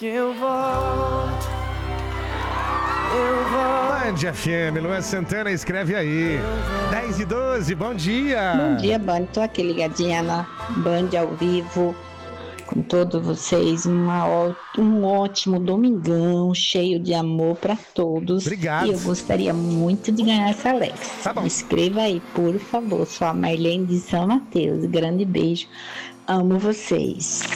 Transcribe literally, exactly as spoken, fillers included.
que eu volto, eu volto. Band F M, Luan Santana, escreve aí. dez e doze, bom dia. Bom dia, Band. Tô aqui ligadinha na Band ao vivo com todos vocês. Uma, ó- um ótimo domingão, cheio de amor para todos. Obrigado. E eu gostaria muito de ganhar essa Alex. Tá bom. Me escreva aí, por favor. Sou a Marlene de São Mateus. Grande beijo. Amo vocês.